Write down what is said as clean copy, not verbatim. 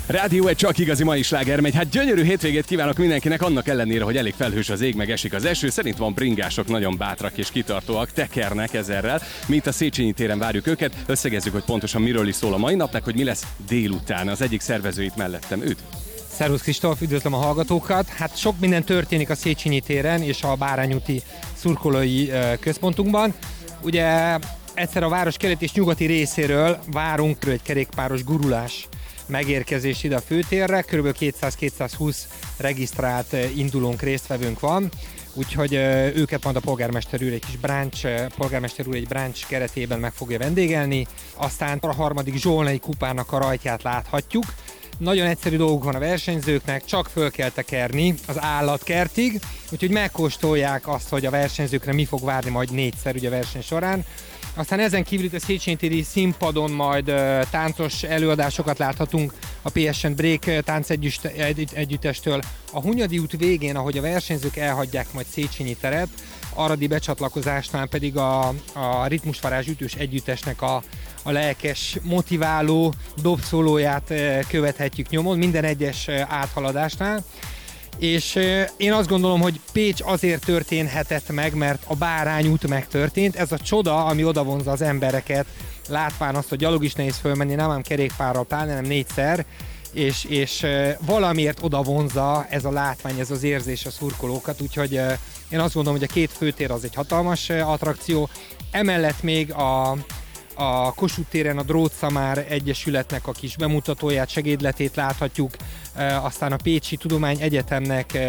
Rádió egy csak igazi mai sláger megy. Hát gyönyörű hétvégét kívánok mindenkinek, annak ellenére, hogy elég felhős az ég, meg esik az eső. Szerint van bringások, nagyon bátrak és kitartóak, tekernek ezerrel. Mi itt a Széchenyi téren várjuk őket. Összegezzük, hogy pontosan miről is szól a mai napnak, hogy mi lesz délután. Az egyik szervezőit mellettem, üdv! Szervusz Kristóf, üdvözlöm a hallgatókat! Hát sok minden történik a Széchenyi téren és a Bárányúti szurkolói központunkban. Ugye egyszer a város keleti és nyugati részéről várunk egy kerékpáros gurulás megérkezés ide a főtérre, kb. 200-220 regisztrált indulónk, résztvevőnk van, úgyhogy őket majd a polgármester úr egy brunch keretében meg fogja vendégelni, aztán a harmadik zsolnai kupának a rajtját láthatjuk. Nagyon egyszerű dolguk van a versenyzőknek, csak föl kell tekerni az állatkertig, úgyhogy megkóstolják azt, hogy a versenyzőkre mi fog várni majd 4-szer ugye a verseny során. Aztán ezen kívül itt a Széchenyi téri színpadon majd táncos előadásokat láthatunk a PSN Break táncegyüttestől. A Hunyadi út végén, ahogy a versenyzők elhagyják majd Széchenyi teret, aradi becsatlakozásnál pedig a ritmusvarázs ütős együttesnek a lelkes, motiváló dobszólóját követhetjük nyomon minden egyes áthaladásnál. És én azt gondolom, hogy Pécs azért történhetett meg, mert a Bárányút megtörtént. Ez a csoda, ami odavonza az embereket, látván azt, hogy gyalog is nehéz fölmenni, nem ám kerékpárral pálni, hanem 4-szer, és valamiért odavonza ez a látvány, ez az érzés a szurkolókat, úgyhogy én azt gondolom, hogy a két főtér az egy hatalmas attrakció. Emellett még a Kossuth téren a Drótszamár Egyesületnek a kis bemutatóját, segédletét láthatjuk, aztán a Pécsi Tudományegyetemnek